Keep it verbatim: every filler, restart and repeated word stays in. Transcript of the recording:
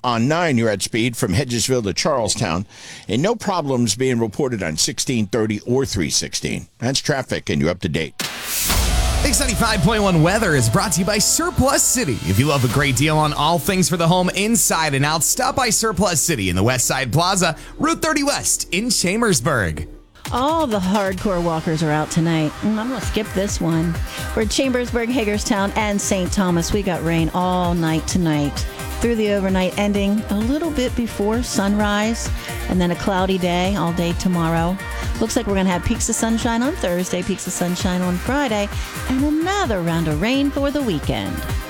On nine, you're at speed from Hedgesville to Charlestown. And no problems being reported on sixteen thirty or three sixteen. That's traffic, and you're up to date. Mix ninety-five point one weather is brought to you by Surplus City. If you love a great deal on all things for the home inside and out, stop by Surplus City in the West Side Plaza, Route thirty West in Chambersburg. All the hardcore walkers are out tonight. I'm going to skip this one. We're Chambersburg, Hagerstown, and Saint Thomas. We got rain all night tonight through the overnight, ending a little bit before sunrise, and then a cloudy day all day tomorrow. Looks like we're going to have peaks of sunshine on Thursday, peaks of sunshine on Friday, and another round of rain for the weekend.